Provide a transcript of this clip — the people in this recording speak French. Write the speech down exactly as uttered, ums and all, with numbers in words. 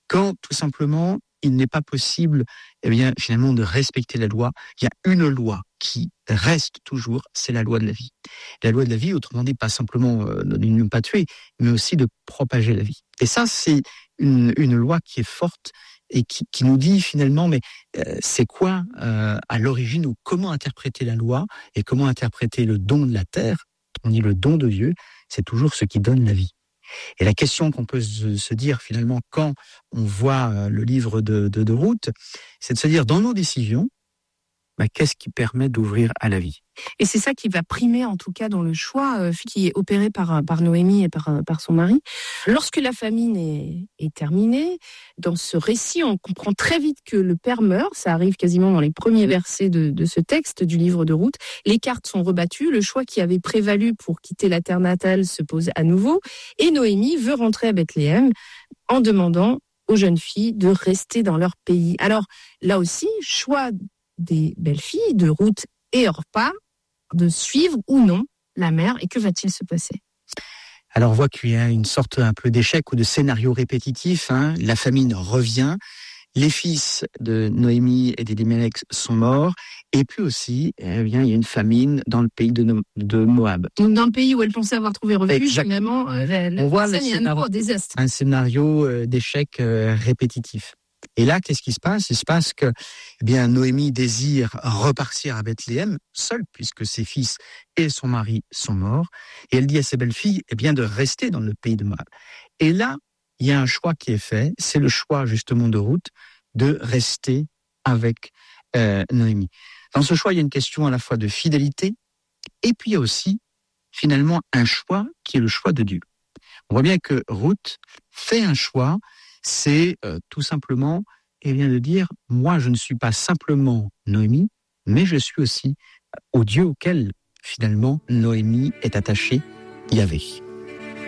quand tout simplement il n'est pas possible, eh bien, finalement, de respecter la loi. Il y a une loi qui reste toujours, c'est la loi de la vie. La loi de la vie, autrement dit, pas simplement euh, de ne pas tuer, mais aussi de propager la vie. Et ça, c'est une, une loi qui est forte et qui, qui nous dit finalement, mais euh, c'est quoi euh, à l'origine ou comment interpréter la loi et comment interpréter le don de la terre. On dit le don de Dieu, c'est toujours ce qui donne la vie. Et la question qu'on peut se dire finalement quand on voit le livre de, de, de Ruth, c'est de se dire dans nos décisions, bah, qu'est-ce qui permet d'ouvrir à la vie ? Et c'est ça qui va primer en tout cas dans le choix euh, qui est opéré par, par Noémie et par, par son mari. Lorsque la famine est, est terminée, dans ce récit, on comprend très vite que le père meurt. Ça arrive quasiment dans les premiers versets de, de ce texte du livre de Ruth. Les cartes sont rebattues. Le choix qui avait prévalu pour quitter la terre natale se pose à nouveau. Et Noémie veut rentrer à Bethléem en demandant aux jeunes filles de rester dans leur pays. Alors là aussi, choix des belles filles de Ruth et Orpa de suivre ou non la mère. Et que va-t-il se passer ? Alors on voit qu'il y a une sorte un peu d'échec ou de scénario répétitif. Hein. La famine revient, les fils de Noémie et d'Elimelech sont morts, et puis aussi, eh bien, il y a une famine dans le pays de, no- de Moab. Donc dans le pays où elle pensait avoir trouvé refuge, Exact. finalement, euh, la, la On voit scène le est un scénario- nouveau désastre. Un scénario euh, d'échec euh, répétitif. Et là, qu'est-ce qui se passe ? Il se passe que, eh bien, Noémie désire repartir à Bethléem seule, puisque ses fils et son mari sont morts. Et elle dit à ses belles-filles, eh bien, de rester dans le pays de Moab. Et là, il y a un choix qui est fait. C'est le choix, justement, de Ruth, de rester avec euh, Noémie. Dans ce choix, il y a une question à la fois de fidélité, et puis il y a aussi, finalement, un choix qui est le choix de Dieu. On voit bien que Ruth fait un choix, c'est euh, tout simplement, eh bien, de dire, moi, je ne suis pas simplement Noémie, mais je suis aussi au Dieu auquel, finalement, Noémie est attachée, Yahvé.